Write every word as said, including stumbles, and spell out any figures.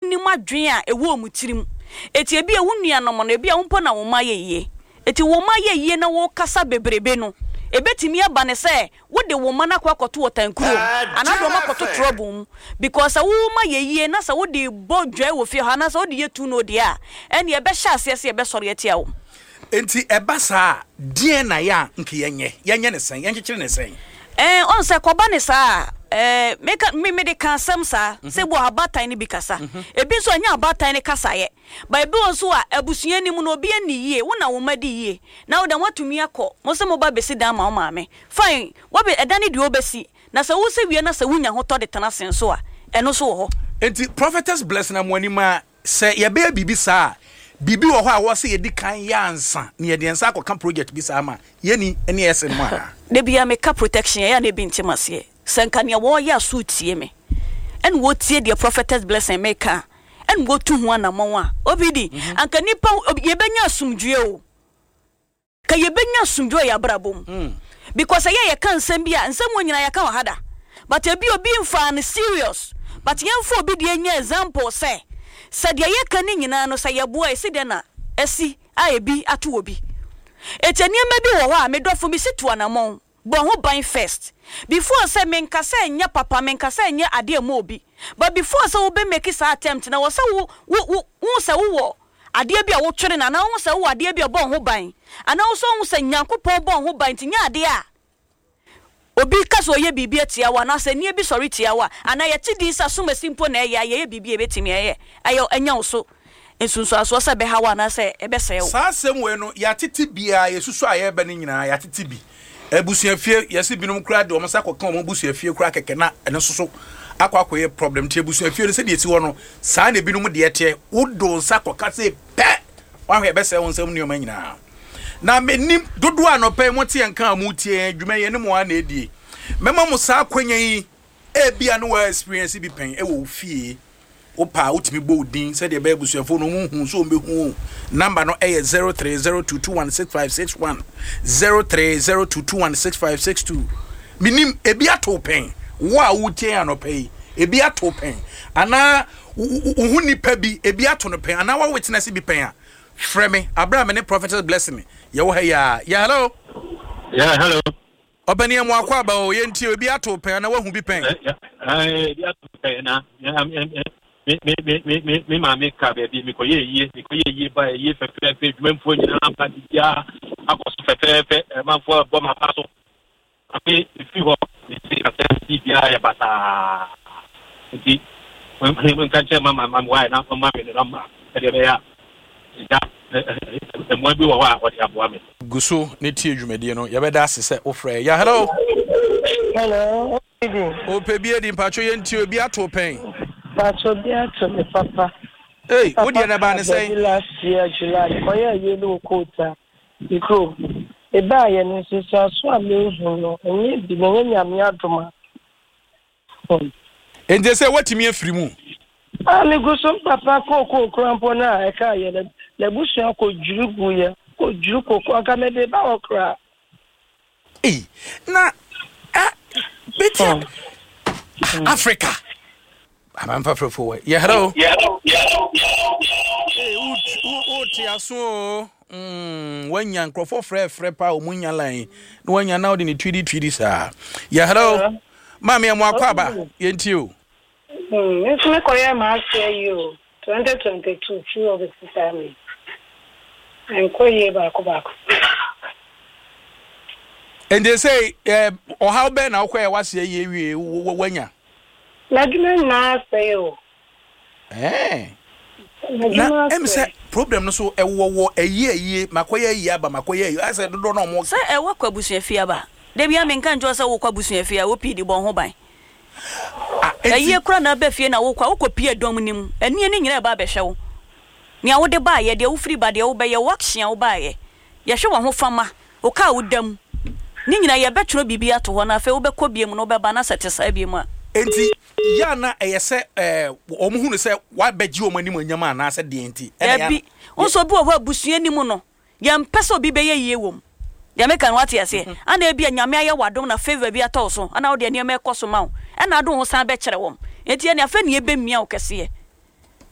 onni madwen a ewo mu tirim eti ebi e wunua no mo no ebi a wompo na wo ma yeye eti wo ma yeye na wo kasa bebrebe no ebetimi aba ne se wo de wo ma na kwa koto wotankuro anado ma koto trouble because wo ma yeye na se wo de bodwe wo fie ha na se wo de yetu no de a ene e be hya ase ase e be sori etia wo enti eba sa die na ya nke yenye yenye ne sen yenkyekere ne sen eh on se koba ne sa eh make me me de kansam sa se bo abatan ni bi kasa ebi so anya abatan ni kasa ye ba ebi won so a abusua ni mu no obi ani yie wo na wo madi yie na wo da watumi akọ mo se mo ba besi dan ma wo maame fine wo be edani de obesi na se wo se wie na se wunya ho to de tana sen so a eno so wo ho enti prophetess bless na mo ani ma se ye be bibi sa bibi wo ho a wo se ye di kan yansa ne ye de nsa akọ kan project bi sa ma ye ni ene ese no a de bia me ka protection ya na bi ntimase senka ne wo ya so tie me en wo tie de prophetess blessing maker en go tu ho na mo a obidi anka nipa ye benya asumdue o ka ye benya asumdue ya brabom because ye ye kan nsem bia nsem wonyina ya kan hada but e bi obi mfa ne serious but ye mfa obi de nya example say said ye ye kan nyina no say ye boa esi de na esi a ebi ato obi eteni ma bi wo ho a me dofo mi situ anamon bo ho ban first before say menka say nya papa menka say nya ade mo obi but before say wo be make sa attempt na wo say wo wo wo say wo ade bia wo twere na na wo say wo ade bia bo ho ban ana wo so wo say nyankopon bo ho ban ti nya ade a obi kaso ye bibia tia wa na say nie bi sorry tia wa ana ye ti di sa so masimpo na ye ye bibia betimi ye ayo anya wo so ensunso aso say be ha wa na say e be say wo sa sem we no ya titi bia yesusu aye be ni nyina ya titi bi ebusuafie yesi binum kura de omasa koka omo busuafie kura keke na ene soso akwa akoye problem tie busuafie no se de eti wo no saa na binum de ete wodo nsa koka se pe wa hwe be se won sam ni omanyina na menim dodo anope mo tie nka amutie adwuma ye ne mo a na edie mema mo saa kwanya yi e bia no wa experience bi pen e wo fie opa utimi bo din se de be busuafo no mu hu so mbehu number no e zero three zero two two one six five six one zero three zero two two one six five six two minim ebi ato pen wo a wutie anopai ebi ato pen ana hu nipa bi ebi ato no pen ana wa witness bi pen a freme abraham ne prophetess blessing me ye wo ha ya ya hello yeah hello obani am akwa ba o ye ntie ebi ato pen ana wa hu bi pen eh ebi ato pen na me me me me me me ma me ka baby me ko ye ye me ko ye ye ba ye fe fe fe dwemfo nyina ampa dia akoso fe fe fe manfo bo ma paso afi fi ho ni ka se dia ya bata ti me kan che mama mama wa na mama me na ma e de ya ja e mo bi wa wa o ti abo ame guso ne tie dwumade no ye beda asese ofre ya hello hello o pe bi edi mpacho ye ntie obi ato pen Pacho bia to me papa. Hey, what do you na na say? Last year July, for ye no quota. Because e ba ye no so so amehu no, enye bi na nyame adoma. And they say what me free mu? Ah, me go so papa ko ko krampo na e ka ye le le busu ko jurugu ye, ko juru ko ko aka me be ba okra. Eh, na ah, betia Africa. I'm for for yeah hello yeah yeah hey o ti aso mm wanya nkrofo frɛ frɛ pa o munya line no wanya na odi ni twidi twidi sa yeah hello mama ya mwakwa aba yenti o mm it's me koya ma say you twenty twenty-two two of the time and koye ba ko ba ko and they say eh or how ben na koya wase ye wie wanya na dwuma na say o eh na em say problem no so ewo wo eye eye makoye eye aba makoye eye I say dodo no mo say e wa kwabusua fie aba de bia me nka njo say wo kwabusua fie a wo pidi bon ho ban eye kura na ba fie na wo kwa wo kopie dom nim eni eni nyina ba be hwe wo nia wo de ba ye de wo free ba de wo be ye waction wo ba ye ye hwe wo ho fama wo ka wo dam ni nyina ye betro bibia to ho na fe wo be kobiem no be ba na setesa biem a enti ya na eyese eh omuhunu se wa beji omani manyama na ase de enti e bi onso bi wo abusua ni mu no ya mpese obi be ye ye wom ya meka what ya say ana e bi anyame aye wadom na favor bi atọ so ana wo de ne me ekoso ma wo ana ado ho san be kire wom enti ya ne afa ne e be mia wo kese